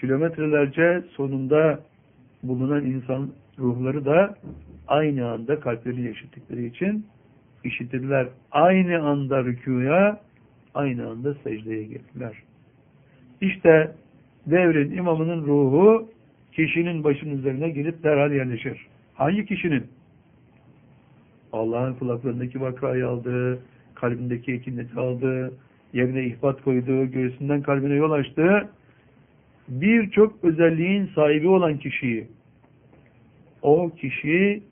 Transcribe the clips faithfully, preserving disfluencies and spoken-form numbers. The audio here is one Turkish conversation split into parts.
kilometrelerce sonunda bulunan insan ruhları da aynı anda kalpleri işittikleri için işitirler. Aynı anda rükûya, aynı anda secdeye gelirler. İşte devrin imamının ruhu kişinin başının üzerine gelip derhal yerleşir. Hangi kişinin? Allah'ın kulaklarındaki vakrayı aldı, kalbindeki ekineti aldı, yerine ihbat koydu, göğsünden kalbine yol açtı. Birçok özelliğin sahibi olan kişiyi, o kişi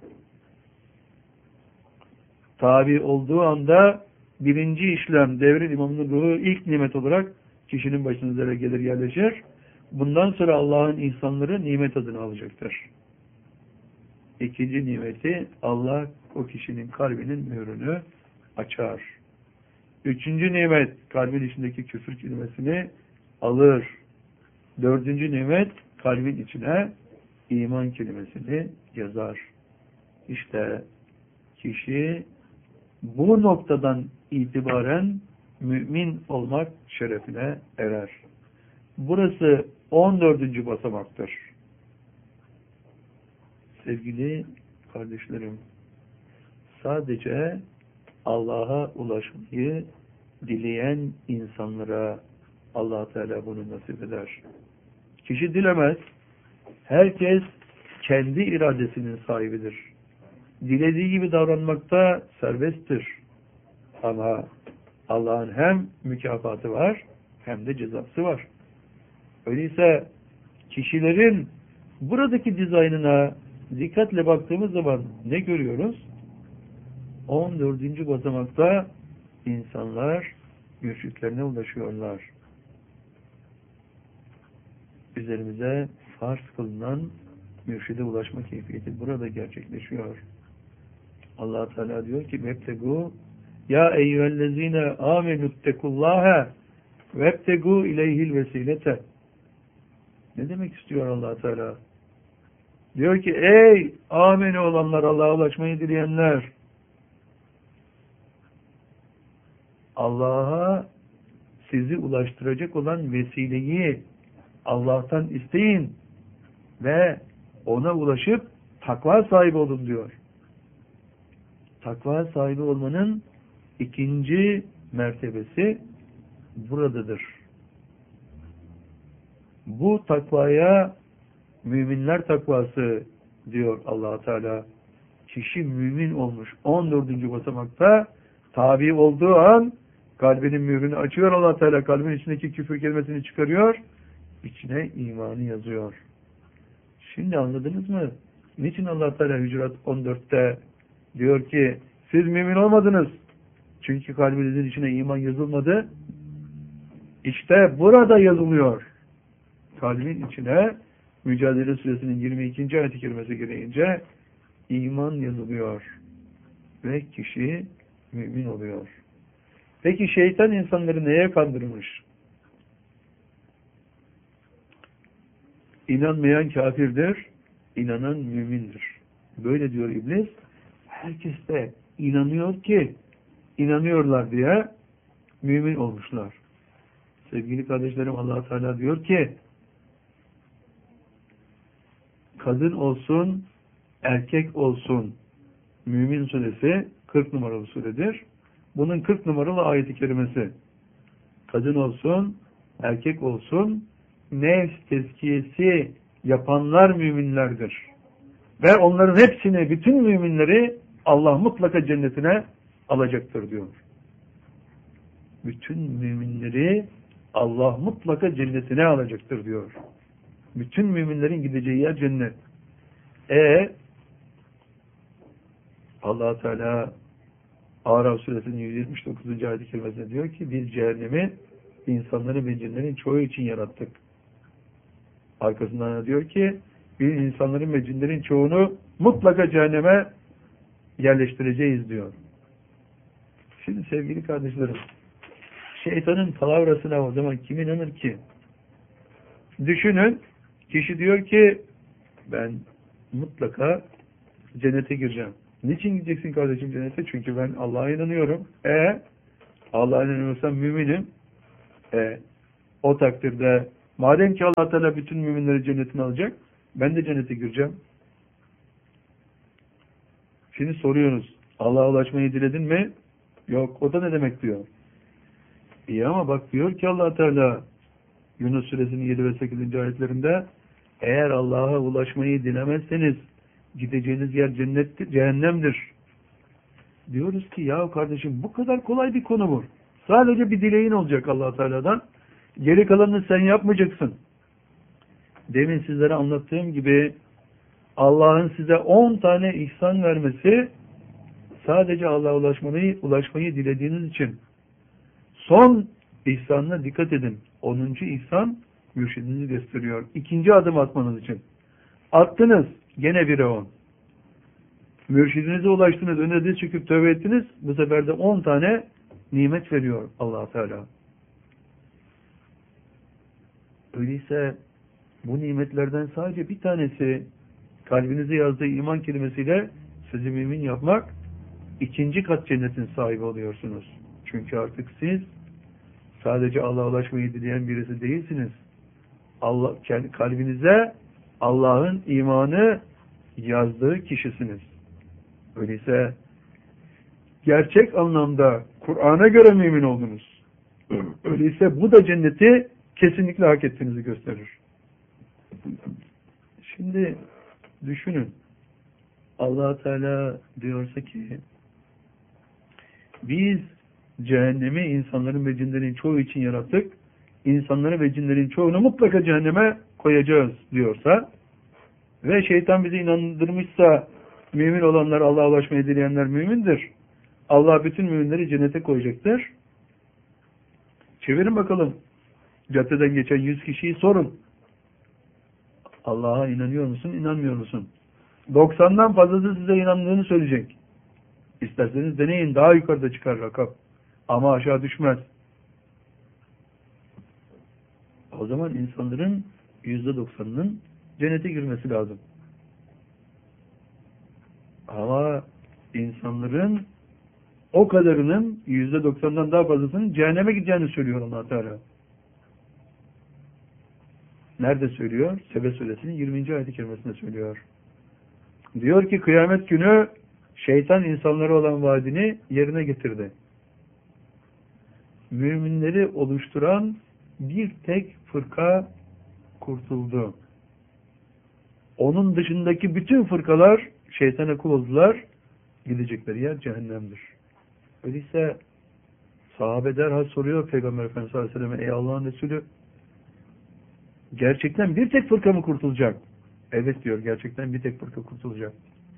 tabi olduğu anda birinci işlem, devrin imamının ruhu ilk nimet olarak kişinin başının üzerine gelir yerleşir. Bundan sonra Allah'ın ihsanları nimet adını alacaktır. İkinci nimeti, Allah o kişinin kalbinin mührünü açar. Üçüncü nimet, kalbin içindeki küfür kelimesini alır. Dördüncü nimet, kalbin içine iman kelimesini yazar. İşte kişi bu noktadan itibaren mümin olmak şerefine erer. Burası on dördüncü basamaktır. Sevgili kardeşlerim, sadece Allah'a ulaşmayı dileyen insanlara Allah Teala bunu nasip eder. Kişi dilemez. Herkes kendi iradesinin sahibidir. Dilediği gibi davranmakta serbesttir. Ama Allah'ın hem mükafatı var hem de cezası var. Öyleyse kişilerin buradaki dizaynına dikkatle baktığımız zaman ne görüyoruz? on dördüncü basamakta insanlar mürşitlerine ulaşıyorlar. Üzerimize farz kılınan mürşide ulaşma keyfiyeti burada gerçekleşiyor. Allah Teala diyor ki vebtegu ya eyyühellezine amenüttekullâhe vebtegu ileyhil vesilete. Ne demek istiyor Allah Teala? Diyor ki ey ameni olanlar, Allah'a ulaşmayı dileyenler, Allah'a sizi ulaştıracak olan vesileyi Allah'tan isteyin ve ona ulaşıp takva sahibi olun diyor. Takva sahibi olmanın ikinci mertebesi buradadır. Bu takvaya müminler takvası diyor Allah Teala. Kişi mümin olmuş. on dördüncü basamakta tabi olduğu an kalbinin mührünü açıyor Allah Teala. Kalbin içindeki küfür kelimesini çıkarıyor. İçine imanı yazıyor. Şimdi anladınız mı? Niçin Allah Teala Hücurat on dörtte diyor ki siz mümin olmadınız. Çünkü kalbinizin içine iman yazılmadı. İşte burada yazılıyor. Kalbin içine Mücadele Suresinin yirmi ikinci ayet-i kerimesi gereğince iman yazılıyor. Ve kişi mümin oluyor. Peki şeytan insanları neye kandırmış? İnanmayan kafirdir, inanan mümindir. Böyle diyor İblis. Herkes de inanıyor ki, inanıyorlar diye mümin olmuşlar. Sevgili kardeşlerim, Allah Teala diyor ki, kadın olsun, erkek olsun, Mümin suresi kırk numaralı suredir. Bunun kırk numaralı ayet-i kerimesi. Kadın olsun, erkek olsun, nefs tezkiyesi yapanlar müminlerdir. Ve onların hepsini, bütün müminleri Allah mutlaka cennetine alacaktır diyor. Bütün müminleri Allah mutlaka cennetine alacaktır diyor. Bütün müminlerin gideceği yer cennet. E Allah Teala Araf suresinin yüz yetmiş dokuzuncu ayet-i kerimesinde diyor ki biz cehennemi insanların ve cinlerin çoğu için yarattık. Arkasından da diyor ki biz insanların ve cinlerin çoğunu mutlaka cehenneme yerleştireceğiz diyor. Şimdi sevgili kardeşlerim, şeytanın palavrasına o zaman kim inanır ki? Düşünün, kişi diyor ki ben mutlaka cennete gireceğim. Niçin gideceksin kardeşim cennete? Çünkü ben Allah'a inanıyorum. E Allah'a inanıyorsam müminim. E o takdirde Madem ki Allah Teala bütün müminleri cennetine alacak, ben de cennete gireceğim. Şimdi soruyoruz, Allah'a ulaşmayı diledin mi? Yok. O da ne demek diyor. İyi ama bak diyor ki Allah Teala Yunus suresinin yedi ve sekizinci ayetlerinde, eğer Allah'a ulaşmayı dilemezseniz gideceğiniz yer cennettir, cehennemdir. Diyoruz ki ya kardeşim, bu kadar kolay bir konu bu. Sadece bir dileğin olacak Allah Teala'dan. Geri kalanını sen yapmayacaksın. Demin sizlere anlattığım gibi Allah'ın size on tane ihsan vermesi sadece Allah'a ulaşmayı, ulaşmayı dilediğiniz için. Son ihsanına dikkat edin. onuncu ihsan mürşidinizi gösteriyor. İkinci adım atmanız için. Attınız. Gene bire on. Mürşidinize ulaştınız. Önüne diz çöküp tövbe ettiniz. Bu sefer de on tane nimet veriyor Allah Teala. Öyleyse bu nimetlerden sadece bir tanesi kalbinize yazdığı iman kelimesiyle sizi mümin yapmak, ikinci kat cennetin sahibi oluyorsunuz. Çünkü artık siz sadece Allah'a ulaşmayı dileyen birisi değilsiniz. Allah, kalbinize Allah'ın imanı yazdığı kişisiniz. Öyleyse gerçek anlamda Kur'an'a göre mümin oldunuz. Öyleyse bu da cenneti kesinlikle hak ettiğinizi gösterir. Şimdi düşünün. Allah Teala diyorsa ki biz cehennemi insanların ve cinlerin çoğu için yarattık. İnsanları ve cinlerin çoğunu mutlaka cehenneme koyacağız diyorsa ve şeytan bizi inandırmışsa mümin olanlar, Allah'a ulaşmayı dileyenler mümindir. Allah bütün müminleri cennete koyacaktır. Çevirin bakalım. Caddeden geçen yüz kişiyi sorun. Allah'a inanıyor musun, inanmıyor musun? doksandan fazlası size inandığını söyleyecek. İsterseniz deneyin, daha yukarıda çıkar rakam. Ama aşağı düşmez. O zaman insanların yüzde doksanının cennete girmesi lazım. Ama insanların o kadarının yüzde doksandan daha fazlasının cehenneme gideceğini söylüyor Allah Teala. Nerede söylüyor? Sebe suresinin yirminci ayet-i kerimesinde söylüyor. Diyor ki kıyamet günü şeytan insanlara olan vaadini yerine getirdi. Müminleri oluşturan bir tek fırka kurtuldu. Onun dışındaki bütün fırkalar şeytana kul oldular. Gidecekleri yer cehennemdir. Öyleyse sahabe derhal soruyor Peygamber Efendimiz sallallahu aleyhi ve sellem, ey Allah'ın Resulü, gerçekten bir tek fırka mı kurtulacak? Evet diyor, gerçekten bir tek fırka kurtulacak.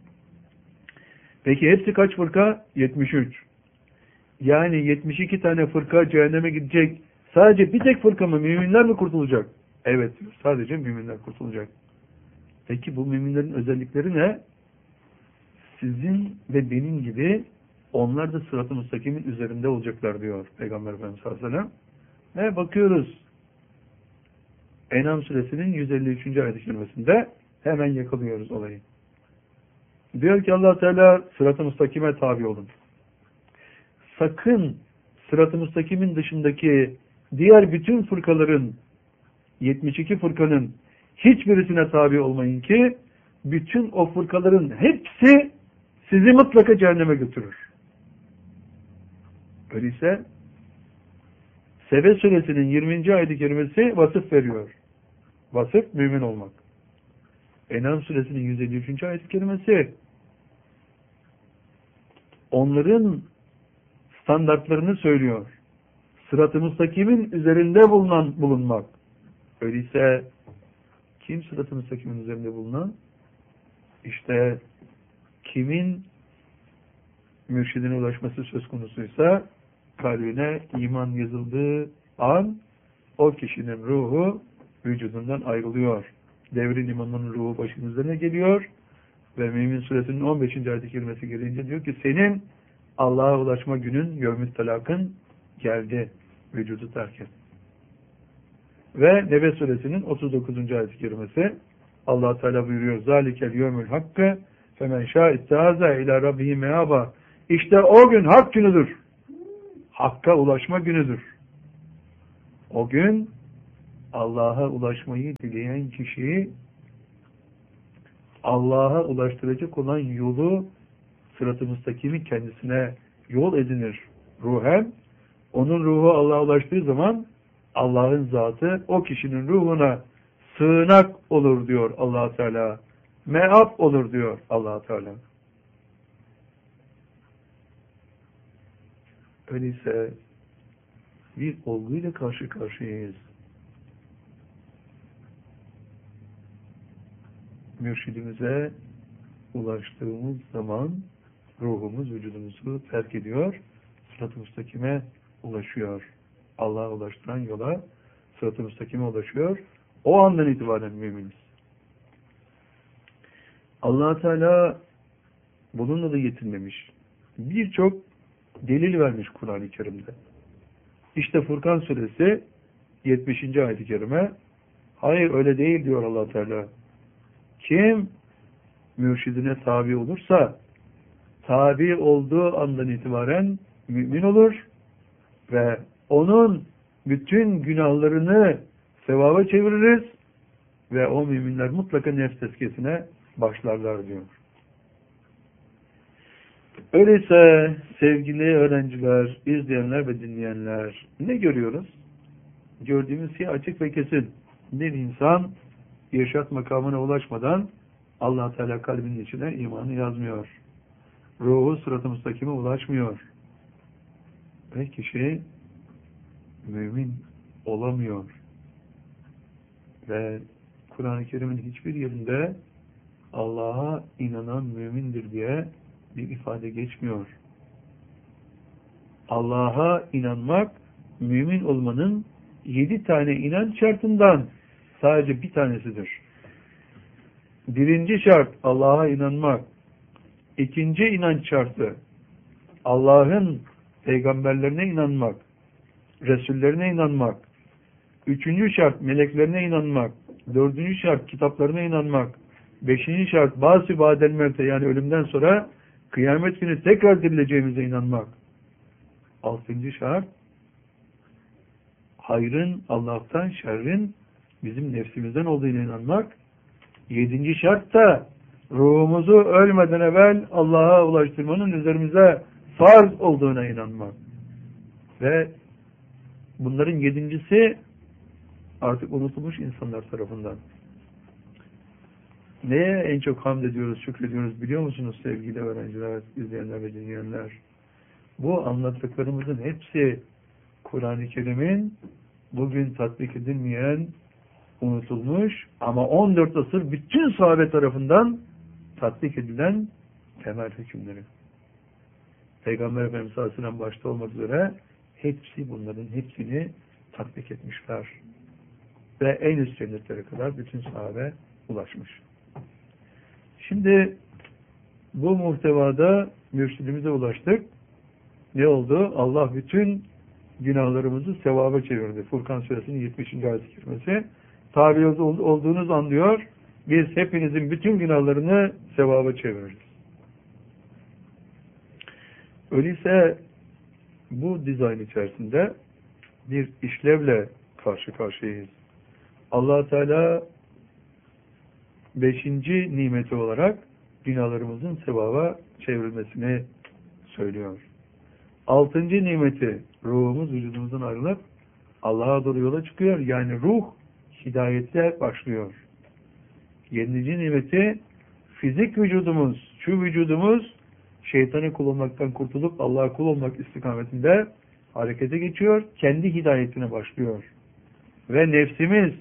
Peki hepsi kaç fırka? yetmiş üç. Yani yetmiş iki tane fırka cehenneme gidecek. Sadece bir tek fırka mı? Müminler mi kurtulacak? Evet diyor, sadece müminler kurtulacak. Peki bu müminlerin özellikleri ne? Sizin ve benim gibi onlar da sırat-ı müstakimin üzerinde olacaklar diyor Peygamber Efendimiz sallallahu aleyhi ve sellem. Ve bakıyoruz. En'am suresinin yüz elli üçüncü ayet-i kerimesinde hemen yakalıyoruz olayı. Diyor ki Allah Teala sırat-ı müstakime tabi olun. Sakın sırat-ı müstakimin dışındaki diğer bütün fırkaların, yetmiş iki fırkanın hiçbirisine tabi olmayın ki bütün o fırkaların hepsi sizi mutlaka cehenneme götürür. Öyleyse Sebe suresinin yirminci ayet-i kerimesi vasıf veriyor. Vasıf mümin olmak. En'am suresinin yüz elli üçüncü ayet-i kerimesi onların standartlarını söylüyor. Sırat-ı müstakimin üzerinde bulunan bulunmak. Öyleyse kim sırat-ı müstakimin üzerinde bulunan? İşte kimin mürşidine ulaşması söz konusuysa kalbine iman yazıldığı an o kişinin ruhu vücudundan ayrılıyor. Devrin imanının ruhu başının üzerine geliyor ve Mümin suresinin on beşinci ayet-i kerimesi gelince diyor ki senin Allah'a ulaşma günün yevmü telakın geldi. Vücudu terk et. Ve Nebe suresinin otuz dokuzuncu ayet-i kerimesi Allah Teala buyuruyor zalikel yevmül hakkı femen şâ ittehâzâ ilâ rabbihi meâbâ. İşte o gün hak günüdür. Hakka ulaşma günüdür. O gün Allah'a ulaşmayı dileyen kişi Allah'a ulaştıracak olan yolu, sırat-ı müstakimi kendisine yol edinir ruhen. Onun ruhu Allah'a ulaştığı zaman Allah'ın zatı o kişinin ruhuna sığınak olur diyor Allah Teala. Meab olur diyor Allah Teala. Öyleyse bir olguyla karşı karşıyayız. Mürşidimize ulaştığımız zaman ruhumuz vücudumuzu terk ediyor, sırat-ı müstakime ulaşıyor. Allah'a ulaştıran yola, sırat-ı müstakime ulaşıyor. O andan itibaren müminiz. Allah Teala bununla da yetinmemiş. Birçok delil vermiş Kur'an-ı Kerim'de. İşte Furkan suresi yetmişinci ayet-i kerime, hayır öyle değil diyor Allah Teala. Kim mürşidine tabi olursa, tabi olduğu andan itibaren mümin olur ve onun bütün günahlarını sevaba çeviririz ve o müminler mutlaka nefs tezkiyesine başlarlar diyor. Öyleyse sevgili öğrenciler, izleyenler ve dinleyenler, ne görüyoruz? Gördüğümüz şey açık ve kesin. Bir insan irşat makamına ulaşmadan Allah Teala kalbinin içine imanı yazmıyor. Ruhu sırat-ı müstakime ulaşmıyor. Ve kişi mümin olamıyor. Ve Kur'an-ı Kerim'in hiçbir yerinde Allah'a inanan mümindir diye bir ifade geçmiyor. Allah'a inanmak, mümin olmanın yedi tane inanç şartından sadece bir tanesidir. Birinci şart Allah'a inanmak. İkinci inanç şartı Allah'ın peygamberlerine inanmak, Resullerine inanmak. Üçüncü şart meleklerine inanmak. Dördüncü şart kitaplarına inanmak. Beşinci şart bazı badel mevte, yani ölümden sonra kıyamet günü tekrar dirileceğimize inanmak. Altıncı şart hayrın Allah'tan, şerrin bizim nefsimizden olduğuna inanmak. Yedinci şart da ruhumuzu ölmeden evvel Allah'a ulaştırmanın üzerimize farz olduğuna inanmak. Ve bunların yedincisi artık unutulmuş insanlar tarafından. Neye en çok hamd ediyoruz, şükrediyoruz biliyor musunuz sevgili öğrenciler, izleyenler ve dinleyenler? Bu anlattıklarımızın hepsi Kur'an-ı Kerim'in bugün tatbik edilmeyen, unutulmuş ama on dört asır bütün sahabe tarafından tatbik edilen temel hükümleri. Peygamber Efendimiz sallallahu aleyhi ve sellem başta olmak üzere hepsi bunların hepsini tatbik etmişler. Ve en üst cennetlere kadar bütün sahabe ulaşmış. Şimdi bu muhtevada mürşidimize ulaştık. Ne oldu? Allah bütün günahlarımızı sevaba çevirdi. Furkan suresinin yetmişinci ayet-i kerimesi. Tabi olduğunuz anlıyor. Biz hepinizin bütün günahlarını sevaba çeviririz. Öyleyse bu dizayn içerisinde bir işlevle karşı karşıyayız. Allah Teala beşinci nimeti olarak günahlarımızın sevaba çevrilmesini söylüyor. Altıncı nimeti ruhumuz vücudumuzdan ayrılıp Allah'a doğru yola çıkıyor. Yani ruh hidayette başlıyor. Yedinci nimeti fizik vücudumuz, şu vücudumuz şeytanı kul olmaktan kurtulup Allah'a kul olmak istikametinde harekete geçiyor. Kendi hidayetine başlıyor. Ve nefsimiz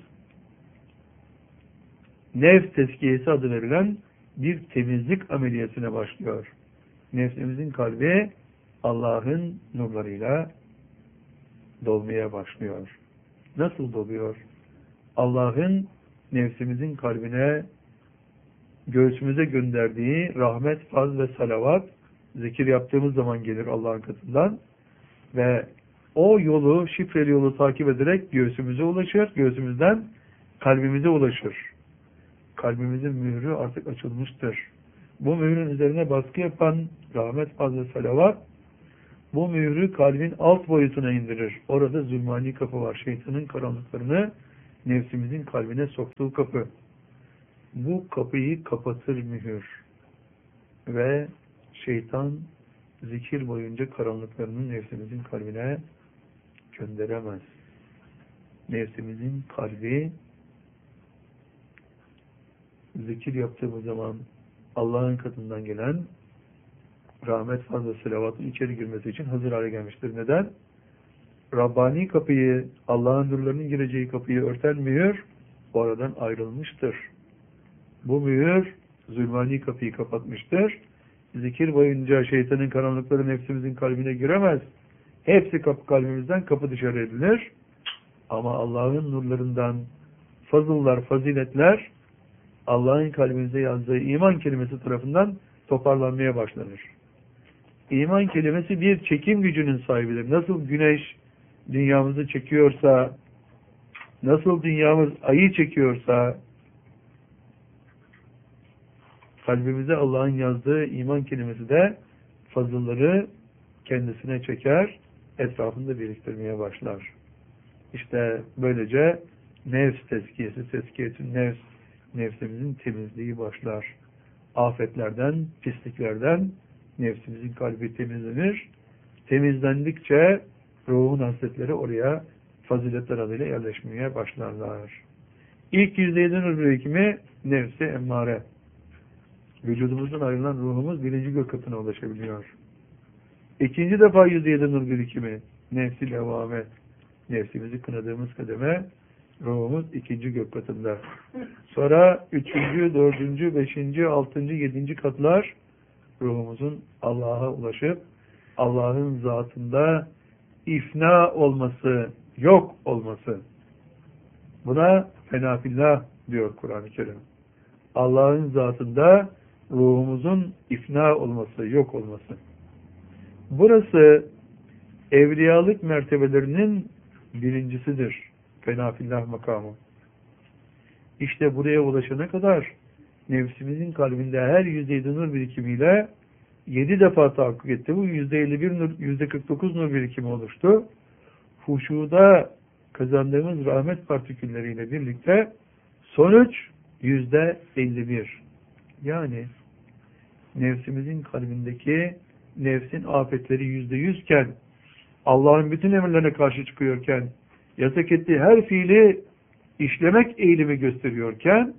nefs tezkiyesi adı verilen bir temizlik ameliyatına başlıyor. Nefsimizin kalbi Allah'ın nurlarıyla dolmaya başlıyor. Nasıl doluyor? Allah'ın nefsimizin kalbine, göğsümüze gönderdiği rahmet, faz ve salavat zikir yaptığımız zaman gelir Allah'ın katından ve o yolu, şifreli yolu takip ederek göğsümüze ulaşır, göğsümüzden kalbimize ulaşır. Kalbimizin mührü artık açılmıştır. Bu mührün üzerine baskı yapan rahmet, faz ve salavat bu mührü kalbin alt boyutuna indirir. Orada zulmani kapı var. Şeytanın karanlıklarını, nefsimizin kalbine soktuğu kapı. Bu kapıyı kapatır mühür. Ve şeytan zikir boyunca karanlıklarını nefsimizin kalbine gönderemez. Nefsimizin kalbi zikir yaptığımız zaman Allah'ın katından gelen rahmet, fazla selavatın içeri girmesi için hazır hale gelmiştir. Neden? Rabbani kapıyı, Allah'ın nurlarının gireceği kapıyı örten mühür o aradan ayrılmıştır. Bu mühür zulmani kapıyı kapatmıştır. Zikir boyunca şeytanın karanlıkları nefsimizin kalbine giremez. Hepsi kapı kalbimizden kapı dışarı edilir. Ama Allah'ın nurlarından fazıllar, faziletler Allah'ın kalbimize yazdığı iman kelimesi tarafından toparlanmaya başlanır. İman kelimesi bir çekim gücünün sahibidir. Nasıl güneş dünyamızı çekiyorsa, nasıl dünyamız ayı çekiyorsa, kalbimize Allah'ın yazdığı iman kelimesi de fazılları kendisine çeker, etrafında biriktirmeye başlar. İşte böylece nefs tezkiyesi, tezkiyetün nefs, nefsimizin temizliği başlar. Afetlerden, pisliklerden nefsimizin kalbi temizlenir. Temizlendikçe ruhun hasletleri oraya faziletler adıyla yerleşmeye başlarlar. İlk yüzde yedi nur birikimi nefsi emmare. Vücudumuzdan ayrılan ruhumuz birinci gök katına ulaşabiliyor. İkinci defa yüzde yedi nur birikimi nefsi levame. Nefsimizi kınadığımız kademe ruhumuz ikinci gök katında. Sonra üçüncü, dördüncü, beşinci, altıncı, yedinci katlar ruhumuzun Allah'a ulaşıp Allah'ın zatında ifna olması, yok olması. Buna fenafillah diyor Kur'an-ı Kerim. Allah'ın zatında ruhumuzun ifna olması, yok olması. Burası evliyalık mertebelerinin birincisidir. Fenafillah makamı. İşte buraya ulaşana kadar nefsimizin kalbinde her yüzde yedi nur birikimiyle yedi defa tahakkuk etti. Bu yüzde elli bir nur, yüzde kırk dokuz nur birikimi oluştu. Huşuda kazandığımız rahmet partikülleriyle birlikte sonuç yüzde elli bir. Yani nefsimizin kalbindeki nefsin afetleri yüzde yüzken, Allah'ın bütün emirlerine karşı çıkıyorken, yasak ettiği her fiili işlemek eğilimi gösteriyorken,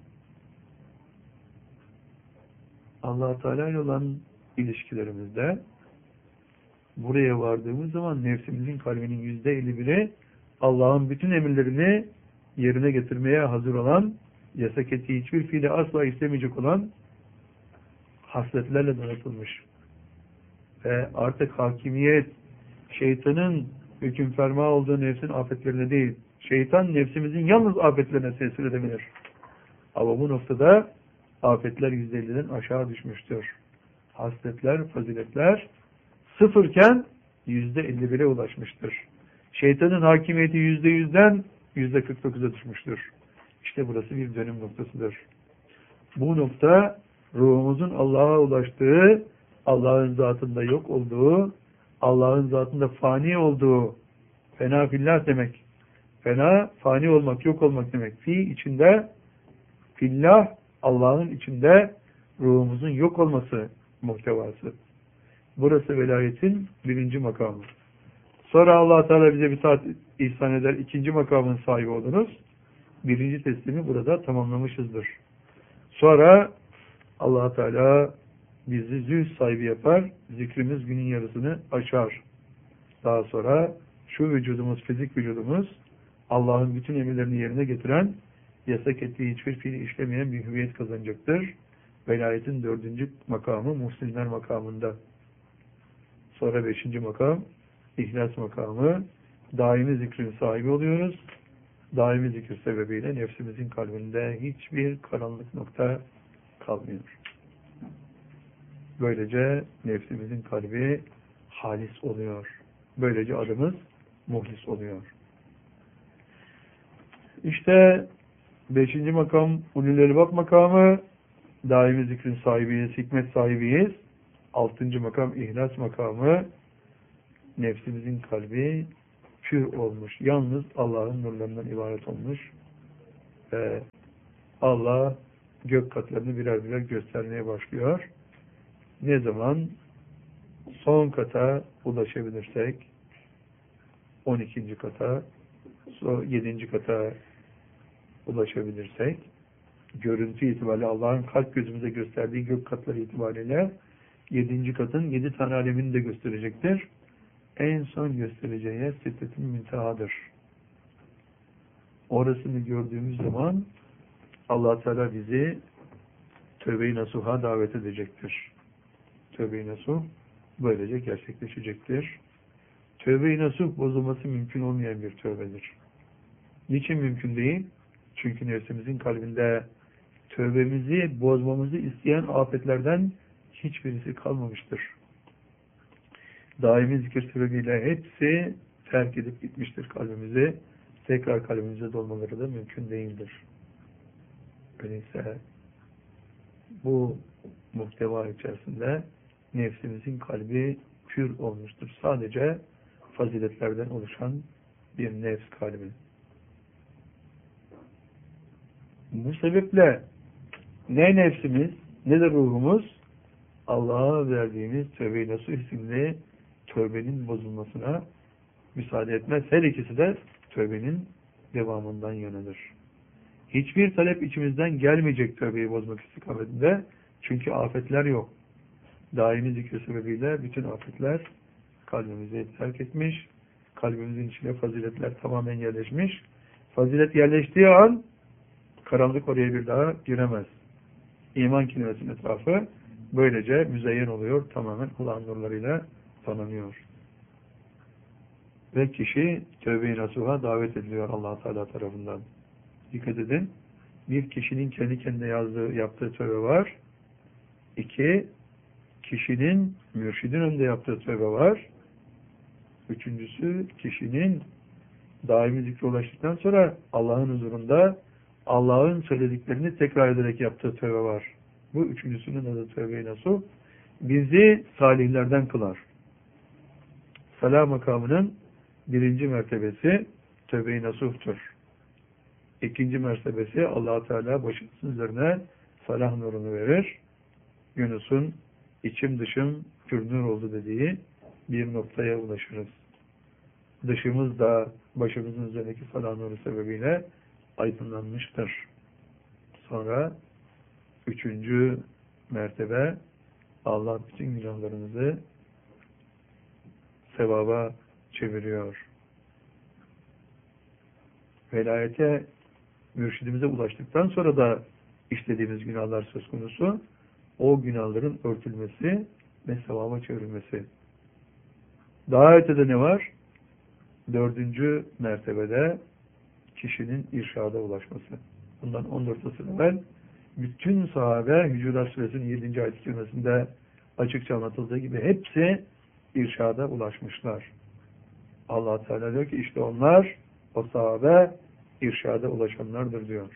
Allah Teala ile olan ilişkilerimizde buraya vardığımız zaman nefsimizin kalbinin yüzde elli biri Allah'ın bütün emirlerini yerine getirmeye hazır olan, yasak ettiği hiçbir fiili asla istemeyecek olan hasletlerle donatılmış. Ve artık hakimiyet şeytanın hüküm ferma olduğu nefsin afetlerine değil, şeytan nefsimizin yalnız afetlerine tesir edebilir. Ama bu noktada afetler yüzde elliden aşağı düşmüştür. Hasletler, faziletler sıfırken yüzde elli bire ulaşmıştır. Şeytanın hakimiyeti yüzde yüzden yüzde kırk dokuza düşmüştür. İşte burası bir dönüm noktasıdır. Bu nokta ruhumuzun Allah'a ulaştığı, Allah'ın zatında yok olduğu, Allah'ın zatında fani olduğu, fena fillah demek. Fena, fani olmak, yok olmak demek. Fi içinde, fillah, Allah'ın içinde ruhumuzun yok olması muhtevası. Burası velayetin birinci makamı. Sonra Allah Teala bize bir saat ihsan eder. İkinci makamın sahibi oluruz. Birinci teslimi burada tamamlamışızdır. Sonra Allah Teala bizi zühd sahibi yapar. Zikrimiz günün yarısını aşar. Daha sonra şu vücudumuz, fizik vücudumuz Allah'ın bütün emirlerini yerine getiren, yasak ettiği hiçbir fiili işlemeyen bir hüviyet kazanacaktır. Velayetin dördüncü makamı muhsinler makamında. Sonra beşinci makam ihlas makamı. Daimi zikrin sahibi oluyoruz. Daimi zikir sebebiyle nefsimizin kalbinde hiçbir karanlık nokta kalmıyor. Böylece nefsimizin kalbi halis oluyor. Böylece adımız muhlis oluyor. İşte beşinci makam ulul elbab makamı. Daimi zikrin sahibiyiz, hikmet sahibiyiz. Altıncı makam ihlas makamı. Nefsimizin kalbi pür olmuş. Yalnız Allah'ın nurlarından ibaret olmuş. Ve Allah gök katlarını birer birer göstermeye başlıyor. Ne zaman son kata ulaşabilirsek, on ikinci kata, yedinci kata ulaşabilirsek, görüntü itibariyle Allah'ın kalp gözümüze gösterdiği gök katları itibariyle yedinci katın yedi tane alemini de gösterecektir. En son göstereceği yer Sidret-i Müntehadır. Orasını gördüğümüz zaman Allah Teala bizi Tövbe-i Nasuh'a davet edecektir. Tövbe-i Nasuh böylece gerçekleşecektir. Tövbe-i Nasuh bozulması mümkün olmayan bir tövbedir. Niçin mümkün değil? Çünkü nefsimizin kalbinde tövbemizi bozmamızı isteyen afetlerden hiçbirisi kalmamıştır. Daimi zikir sebebiyle hepsi terk edip gitmiştir kalbimizi. Tekrar kalbimize dolmaları da mümkün değildir. Öyleyse bu muhteva içerisinde nefsimizin kalbi pür olmuştur. Sadece faziletlerden oluşan bir nefs kalbi. Bu sebeple ne nefsimiz ne de ruhumuz Allah'a verdiğimiz Tövbe-i Nasuh isimli tövbenin bozulmasına müsaade etmez. Her ikisi de tövbenin devamından yanadır. Hiçbir talep içimizden gelmeyecek tövbeyi bozmak istikametinde. Çünkü afetler yok. Daimi zikir sebebiyle bütün afetler kalbimizi terk etmiş. Kalbimizin içine faziletler tamamen yerleşmiş. Fazilet yerleştiği an karanlık oraya bir daha giremez. İman kelimesinin etrafı böylece müzeyyen oluyor. Tamamen Allah'ın nurlarıyla tanınıyor. Ve kişi Tövbe-i Nasuh'a davet ediliyor Allah Teala tarafından. Dikkat edin. Bir kişinin kendi kendine yazdığı, yaptığı tövbe var. İki, kişinin mürşidin önünde yaptığı tövbe var. Üçüncüsü, kişinin daimi zikre ulaştıktan sonra Allah'ın huzurunda Allah'ın söylediklerini tekrar ederek yaptığı tövbe var. Bu üçüncüsünün adı Tövbe-i Nasuh. Bizi salihlerden kılar. Salah makamının birinci mertebesi Tövbe-i Nasuh'tur. İkinci mertebesi Allah-u Teala başımızın üzerine salah nurunu verir. Yunus'un içim dışım pür nur oldu dediği bir noktaya ulaşırız. Dışımız da başımızın üzerindeki salah nuru sebebiyle aydınlanmıştır. Sonra üçüncü mertebe Allah bütün günahlarımızı sevaba çeviriyor. Velayete mürşidimize ulaştıktan sonra da işlediğimiz günahlar söz konusu. O günahların örtülmesi ve sevaba çevrilmesi. Daha ötede ne var? Dördüncü mertebede kişinin irşada ulaşması. Bundan on dört asır evvel bütün sahabe Hücurat Suresinin yedinci ayet-i kerimesinde açıkça anlatıldığı gibi hepsi irşada ulaşmışlar. Allah Teala diyor ki işte onlar, o sahabe irşada ulaşanlardır diyor.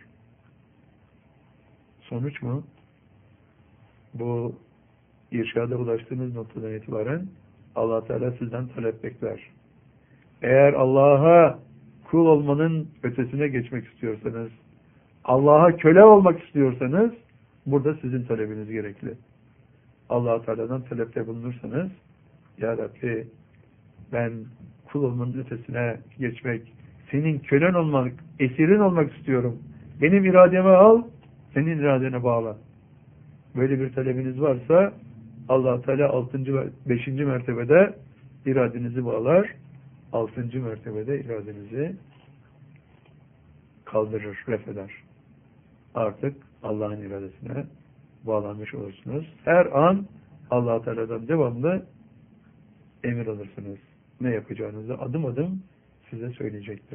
Sonuç mu? Bu irşada ulaştığınız noktadan itibaren Allah Teala sizden talep bekler. Eğer Allah'a kul olmanın ötesine geçmek istiyorsanız, Allah'a köle olmak istiyorsanız, burada sizin talebiniz gerekli. Allah Teala'dan talepte bulunursanız, Ya Rabbi ben kul olmanın ötesine geçmek, senin kölen olmak, esirin olmak istiyorum. Benim irademi al, senin iradene bağla. Böyle bir talebiniz varsa Allah Teala altıncı ve beşinci mertebede iradenizi bağlar. altıncı mertebede iradenizi kaldırır, refeder. Artık Allah'ın iradesine bağlanmış olursunuz. Her an Allah Teala'dan devamlı emir alırsınız. Ne yapacağınızı adım adım size söyleyecektir.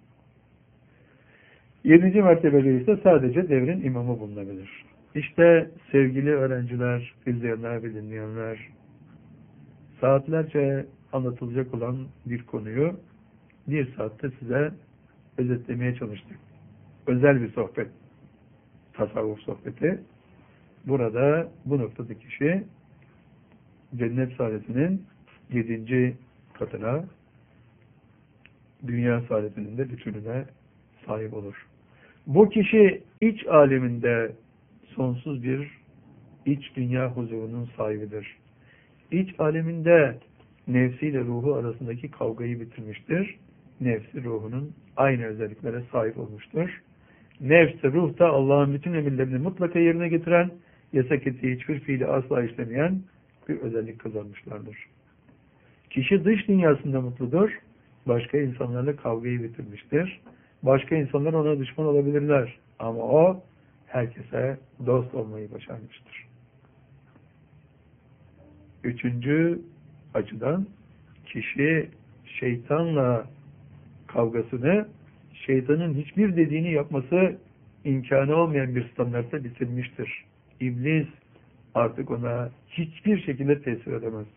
Yedinci mertebede ise sadece devrin imamı bulunabilir. İşte sevgili öğrenciler, izleyenler ve dinleyenler, saatlerce anlatılacak olan bir konuyu bir saatte size özetlemeye çalıştık. Özel bir sohbet, tasavvuf sohbeti. Burada bu noktada kişi cennet saadetinin yedinci katına, dünya saadetinin de bütününe sahip olur. Bu kişi iç aleminde sonsuz bir iç dünya huzurunun sahibidir. İç aleminde nefsiyle ruhu arasındaki kavgayı bitirmiştir. Nefsi ruhunun aynı özelliklere sahip olmuştur. Nefs, ruh da Allah'ın bütün emirlerini mutlaka yerine getiren, yasak ettiği hiçbir fiili asla işlemeyen bir özellik kazanmışlardır. Kişi dış dünyasında mutludur, başka insanlarla kavgayı bitirmiştir. Başka insanlar ona düşman olabilirler ama o herkese dost olmayı başarmıştır. Üçüncü açıdan kişi şeytanla kavgasını, şeytanın hiçbir dediğini yapması imkanı olmayan bir standartta bitirmiştir. İblis artık ona hiçbir şekilde tesir edemez.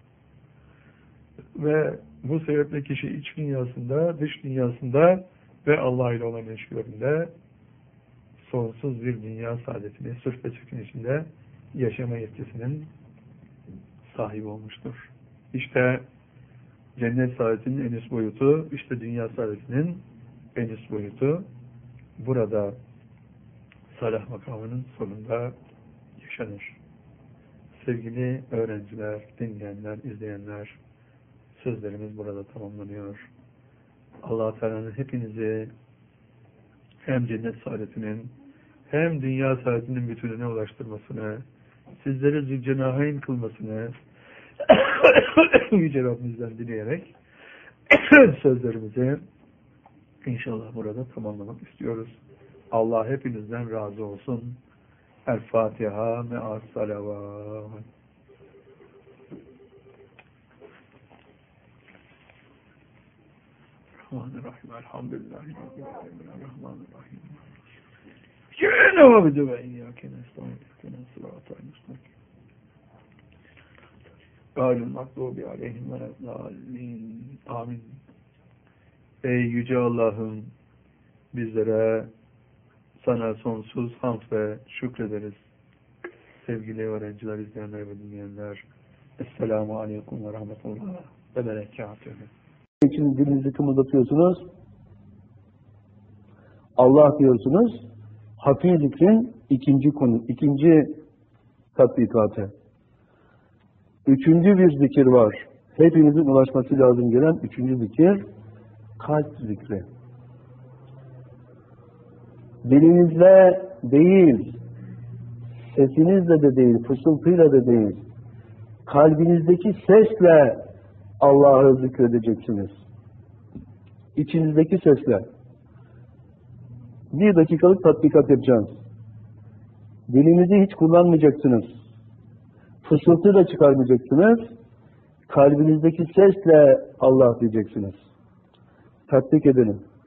Ve bu sebeple kişi iç dünyasında, dış dünyasında ve Allah ile olan ilişkilerinde sonsuz bir dünya saadetini sırf ve çekin içinde yaşama yetkisinin sahibi olmuştur. İşte cennet saadetinin en üst boyutu, işte dünya saadetinin en üst boyutu burada salah makamının sonunda yaşanır. Sevgili öğrenciler, dinleyenler, izleyenler, sözlerimiz burada tamamlanıyor. Allah-u Teala'nın hepinizi hem cennet saadetinin hem dünya saadetinin bütününe ulaştırmasını, sizleri zülcenahayn kılmasını Yüce Rabbimizden dileyerek sözlerimizi inşallah burada tamamlamak istiyoruz. Allah hepinizden razı olsun. El Fatiha me'as salavat. Rahmanirrahim. Elhamdülillahi Rabbil alemin. Rahmanirrahim. Yine abudu ve iyyâke nestaîn. İhdinas sıratal müstakîm. Gâyril mağdûbi aleyhim veleddâllîn. Amin. Ey yüce Allah'ım, bizlere sana sonsuz hamd ve şükrederiz. Sevgili öğrenciler, izleyenler ve dinleyenler, Esselamu Aleyküm ve Rahmetullah ve Berekatühü. için dilinizi kımıldatıyorsunuz. Allah diyorsunuz. Hafi zikrin ikinci konu, ikinci tatbikatı. Üçüncü bir zikir var. Hepinizin ulaşması lazım gelen üçüncü zikir, kalp zikri. Dilinizle değil, sesinizle de değil, fısıltıyla da değil, kalbinizdeki sesle Allah'ı zikredeceksiniz. İçinizdeki sesle. Bir dakikalık tatbikat yapacağız. Dilinizi hiç kullanmayacaksınız. Fısıltı da çıkarmayacaksınız. Kalbinizdeki sesle Allah diyeceksiniz. Tatbik edelim.